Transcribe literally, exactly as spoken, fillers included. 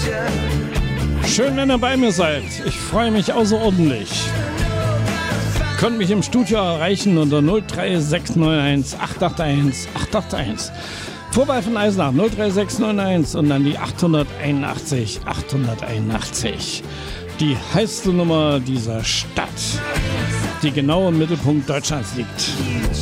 Schön, wenn ihr bei mir seid. Ich freue mich außerordentlich. Könnt mich im Studio erreichen unter null drei sechs neun eins acht acht eins acht acht eins. Vorbei von Eisenach null drei sechs neun eins und dann die achthunderteinundachtzig achthunderteinundachtzig. Die heiße Nummer dieser Stadt, die genau im Mittelpunkt Deutschlands liegt.